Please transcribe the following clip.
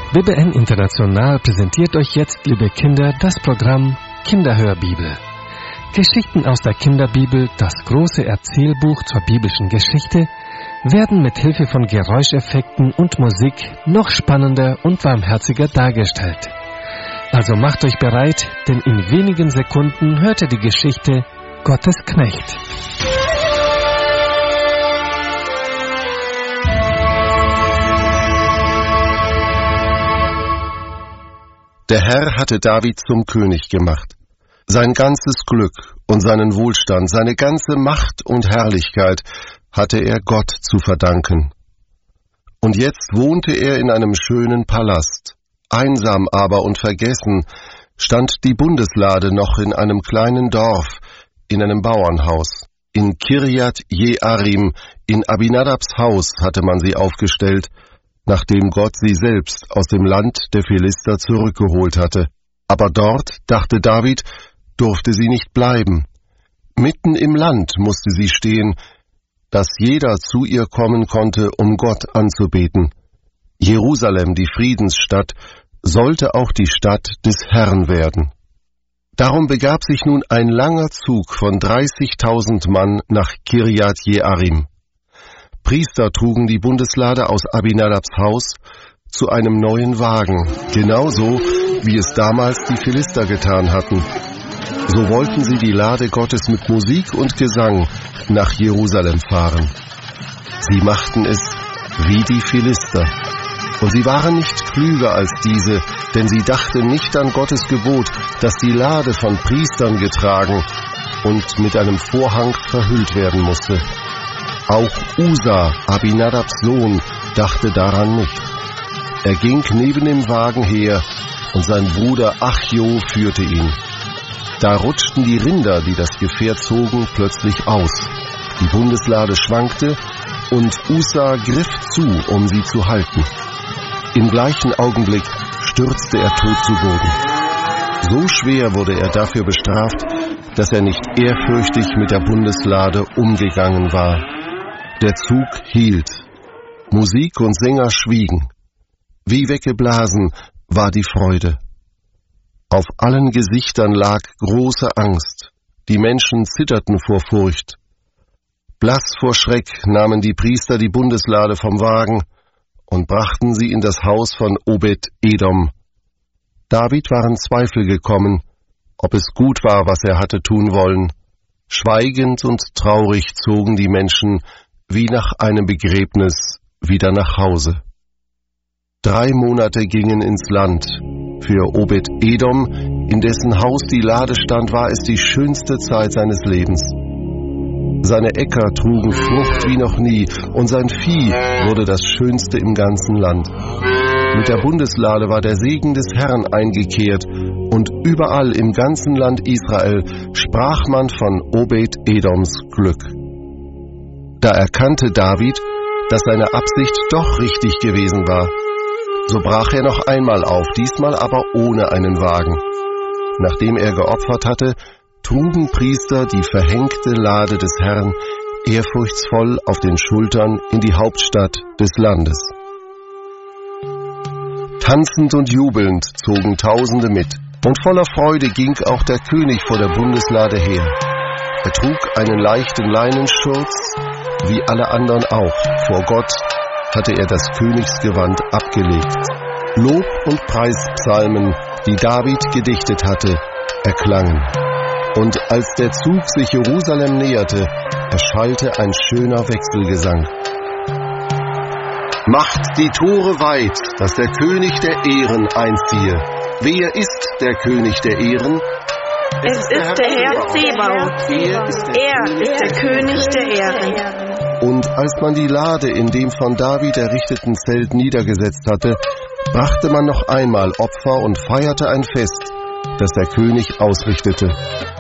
BBN International präsentiert euch jetzt, liebe Kinder, das Programm Kinderhörbibel. Geschichten aus der Kinderbibel, das große Erzählbuch zur biblischen Geschichte, werden mit Hilfe von Geräuscheffekten und Musik noch spannender und warmherziger dargestellt. Also macht euch bereit, denn in wenigen Sekunden hört ihr die Geschichte Gottes Knecht. Der Herr hatte David zum König gemacht. Sein ganzes Glück und seinen Wohlstand, seine ganze Macht und Herrlichkeit hatte er Gott zu verdanken. Und jetzt wohnte er in einem schönen Palast. Einsam aber und vergessen stand die Bundeslade noch in einem kleinen Dorf, in einem Bauernhaus. In Kirjat Jearim, in Abinadabs Haus hatte man sie aufgestellt, nachdem Gott sie selbst aus dem Land der Philister zurückgeholt hatte. Aber dort, dachte David, durfte sie nicht bleiben. Mitten im Land musste sie stehen, dass jeder zu ihr kommen konnte, um Gott anzubeten. Jerusalem, die Friedensstadt, sollte auch die Stadt des Herrn werden. Darum begab sich nun ein langer Zug von 30.000 Mann nach Kirjat Jearim. Priester trugen die Bundeslade aus Abinadabs Haus zu einem neuen Wagen, genauso wie es damals die Philister getan hatten. So wollten sie die Lade Gottes mit Musik und Gesang nach Jerusalem fahren. Sie machten es wie die Philister. Und sie waren nicht klüger als diese, denn sie dachten nicht an Gottes Gebot, dass die Lade von Priestern getragen und mit einem Vorhang verhüllt werden musste. Auch Usa, Abinadabs Sohn, dachte daran nicht. Er ging neben dem Wagen her, und sein Bruder Achjo führte ihn. Da rutschten die Rinder, die das Gefährt zogen, plötzlich aus. Die Bundeslade schwankte, und Usa griff zu, um sie zu halten. Im gleichen Augenblick stürzte er tot zu Boden. So schwer wurde er dafür bestraft, dass er nicht ehrfürchtig mit der Bundeslade umgegangen war. Der Zug hielt. Musik und Sänger schwiegen. Wie weggeblasen war die Freude. Auf allen Gesichtern lag große Angst. Die Menschen zitterten vor Furcht. Blass vor Schreck nahmen die Priester die Bundeslade vom Wagen und brachten sie in das Haus von Obed-Edom. David waren Zweifel gekommen, ob es gut war, was er hatte tun wollen. Schweigend und traurig zogen die Menschen wie nach einem Begräbnis wieder nach Hause. 3 Monate gingen ins Land. Für Obed-Edom, in dessen Haus die Lade stand, war es die schönste Zeit seines Lebens. Seine Äcker trugen Frucht wie noch nie, und sein Vieh wurde das Schönste im ganzen Land. Mit der Bundeslade war der Segen des Herrn eingekehrt, und überall im ganzen Land Israel sprach man von Obed-Edoms Glück. Da erkannte David, dass seine Absicht doch richtig gewesen war. So brach er noch einmal auf, diesmal aber ohne einen Wagen. Nachdem er geopfert hatte, trugen Priester die verhängte Lade des Herrn ehrfurchtsvoll auf den Schultern in die Hauptstadt des Landes. Tanzend und jubelnd zogen Tausende mit, und voller Freude ging auch der König vor der Bundeslade her. Er trug einen leichten Leinenschurz, wie alle anderen auch. Vor Gott hatte er das Königsgewand abgelegt. Lob- und Preispsalmen, die David gedichtet hatte, erklangen. Und als der Zug sich Jerusalem näherte, erschallte ein schöner Wechselgesang. Macht die Tore weit, dass der König der Ehren einziehe. Wer ist der König der Ehren? Es ist der Herr Zebaoth. Er ist der König der Ehren. Und als man die Lade in dem von David errichteten Zelt niedergesetzt hatte, brachte man noch einmal Opfer und feierte ein Fest, das der König ausrichtete.